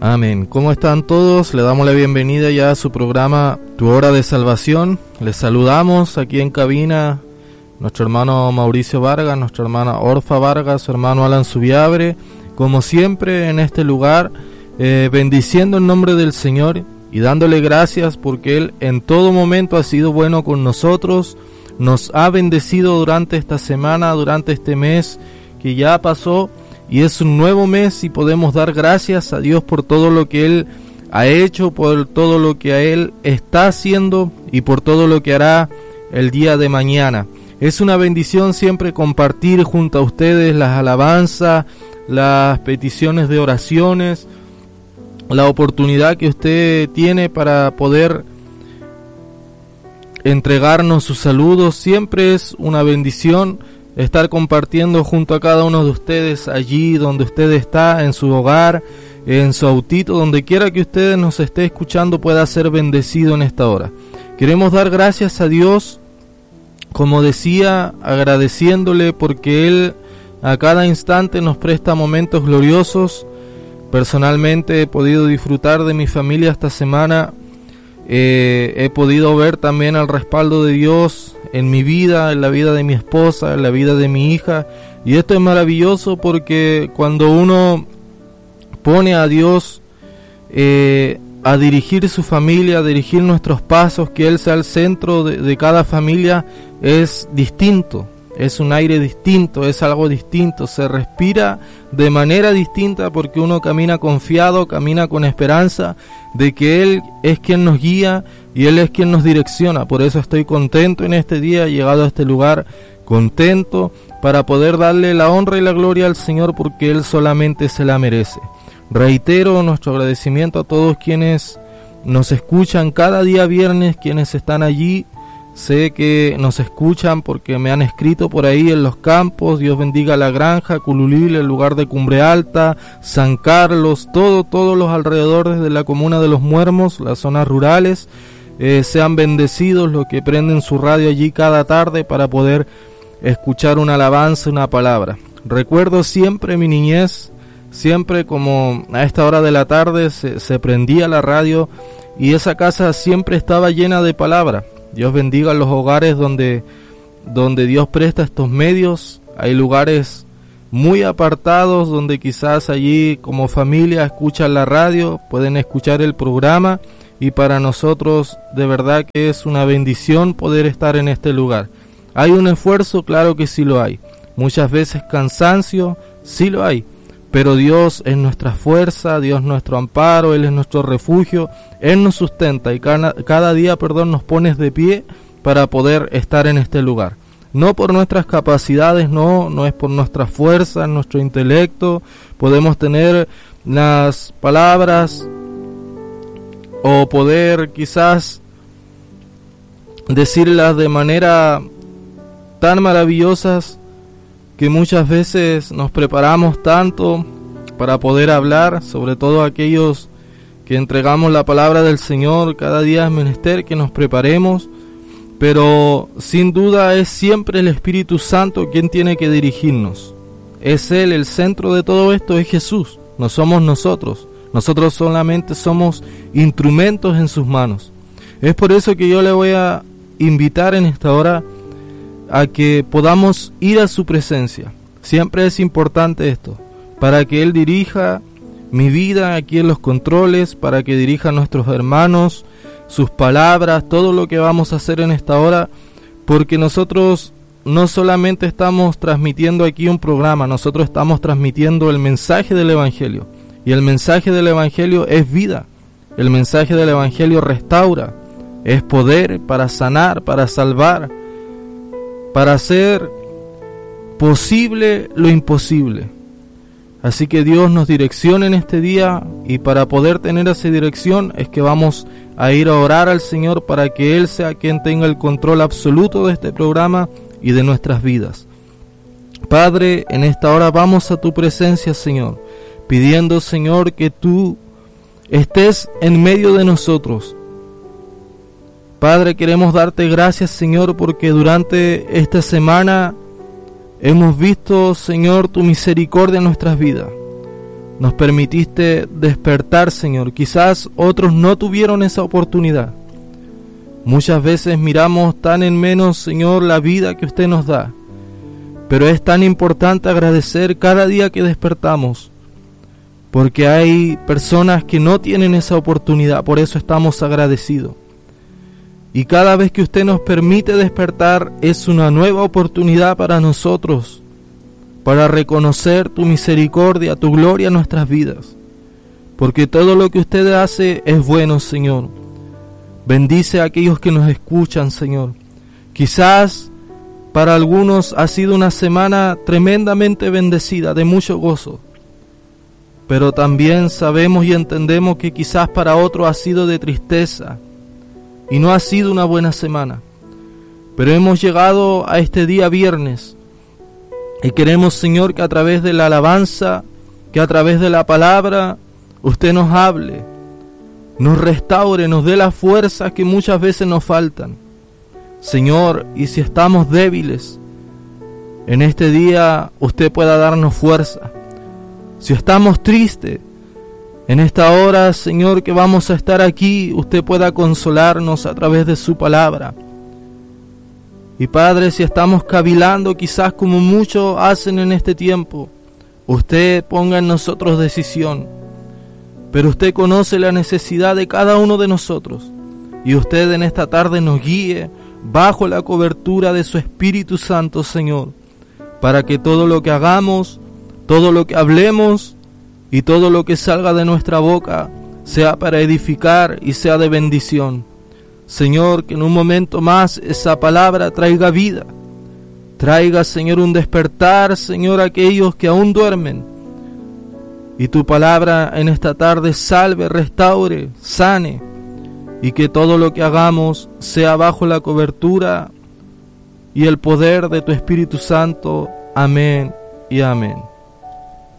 Amén. ¿Cómo están todos? Le damos la bienvenida ya a su programa Tu Hora de Salvación. Les saludamos aquí en cabina nuestro hermano Mauricio Vargas, nuestra hermana Orfa Vargas, su hermano Alan Subiabre, como siempre en este lugar, bendiciendo el nombre del Señor y dándole gracias porque Él en todo momento ha sido bueno con nosotros, nos ha bendecido durante esta semana, durante este mes que ya pasó, y es un nuevo mes y podemos dar gracias a Dios por todo lo que Él ha hecho, por todo lo que Él está haciendo y por todo lo que hará el día de mañana. Es una bendición siempre compartir junto a ustedes las alabanzas, las peticiones de oraciones, la oportunidad que usted tiene para poder entregarnos sus saludos. Siempre es una bendición estar compartiendo junto a cada uno de ustedes allí donde usted está, en su hogar, en su autito, donde quiera que usted nos esté escuchando pueda ser bendecido en esta hora. Queremos dar gracias a Dios, como decía, agradeciéndole porque Él a cada instante nos presta momentos gloriosos. Personalmente he podido disfrutar de mi familia esta semana. He podido ver también el respaldo de Dios en mi vida, en la vida de mi esposa, en la vida de mi hija. Y esto es maravilloso porque cuando uno pone a Dios a dirigir su familia, a dirigir nuestros pasos, que Él sea el centro de cada familia, es distinto. Es un aire distinto, es algo distinto, se respira de manera distinta porque uno camina confiado, camina con esperanza de que Él es quien nos guía y Él es quien nos direcciona. Por eso estoy contento en este día, llegado a este lugar, contento para poder darle la honra y la gloria al Señor porque Él solamente se la merece. Reitero nuestro agradecimiento a todos quienes nos escuchan cada día viernes, quienes están allí. Sé que nos escuchan porque me han escrito por ahí en los campos. Dios bendiga La Granja, Cululil, el lugar de Cumbre Alta, San Carlos, todos los alrededores de la comuna de Los Muermos, las zonas rurales. Sean bendecidos los que prenden su radio allí cada tarde para poder escuchar una alabanza, una palabra. Recuerdo siempre mi niñez, siempre como a esta hora de la tarde se prendía la radio y esa casa siempre estaba llena de palabra. Dios bendiga los hogares donde Dios presta estos medios. Hay lugares muy apartados donde quizás allí como familia escuchan la radio, pueden escuchar el programa, y para nosotros de verdad que es una bendición poder estar en este lugar. ¿Hay un esfuerzo? Claro que sí lo hay. Muchas veces cansancio, sí lo hay. Pero Dios es nuestra fuerza, Dios nuestro amparo, Él es nuestro refugio, Él nos sustenta y cada día nos pone de pie para poder estar en este lugar. No por nuestras capacidades, no es por nuestra fuerza, nuestro intelecto, podemos tener las palabras o poder quizás decirlas de manera tan maravillosas que muchas veces nos preparamos tanto para poder hablar, sobre todo aquellos que entregamos la palabra del Señor. Cada día es menester que nos preparemos, pero sin duda es siempre el Espíritu Santo quien tiene que dirigirnos. Es Él, el centro de todo esto es Jesús, no somos nosotros. Nosotros solamente somos instrumentos en sus manos. Es por eso que yo le voy a invitar en esta hora a que podamos ir a su presencia. Siempre es importante esto, para que Él dirija mi vida aquí en los controles, para que dirija a nuestros hermanos, sus palabras, todo lo que vamos a hacer en esta hora, porque nosotros no solamente estamos transmitiendo aquí un programa, nosotros estamos transmitiendo el mensaje del Evangelio, y el mensaje del Evangelio es vida, el mensaje del Evangelio restaura, es poder para sanar, para salvar, para hacer posible lo imposible. Así que Dios nos direccione en este día, y para poder tener esa dirección es que vamos a ir a orar al Señor para que Él sea quien tenga el control absoluto de este programa y de nuestras vidas. Padre, en esta hora vamos a tu presencia, Señor, pidiendo, Señor, que tú estés en medio de nosotros. Padre, queremos darte gracias, Señor, porque durante esta semana hemos visto, Señor, tu misericordia en nuestras vidas. nos permitiste despertar, Señor. Quizás otros no tuvieron esa oportunidad. Muchas veces miramos tan en menos, Señor, la vida que usted nos da. Pero es tan importante agradecer cada día que despertamos, porque hay personas que no tienen esa oportunidad, por eso estamos agradecidos. Y cada vez que usted nos permite despertar es una nueva oportunidad para nosotros, para reconocer tu misericordia, tu gloria en nuestras vidas, porque todo lo que usted hace es bueno, Señor. Bendice a aquellos que nos escuchan, Señor. Quizás para algunos ha sido una semana tremendamente bendecida, de mucho gozo, pero también sabemos y entendemos que quizás para otros ha sido de tristeza y no ha sido una buena semana. Pero hemos llegado a este día viernes y queremos, Señor, que a través de la alabanza, que a través de la palabra, usted nos hable, nos restaure, nos dé las fuerzas que muchas veces nos faltan. Señor, y si estamos débiles, en este día usted pueda darnos fuerza. Si estamos tristes, en esta hora, Señor, que vamos a estar aquí, usted pueda consolarnos a través de su palabra. Y Padre, si estamos cavilando, quizás como muchos hacen en este tiempo, usted ponga en nosotros decisión. Pero usted conoce la necesidad de cada uno de nosotros, y usted en esta tarde nos guíe bajo la cobertura de su Espíritu Santo, Señor, para que todo lo que hagamos, todo lo que hablemos y todo lo que salga de nuestra boca sea para edificar y sea de bendición. Señor, que en un momento más esa palabra traiga vida, traiga, Señor, un despertar, Señor, a aquellos que aún duermen. Y tu palabra en esta tarde salve, restaure, sane, y que todo lo que hagamos sea bajo la cobertura y el poder de tu Espíritu Santo. Amén y amén.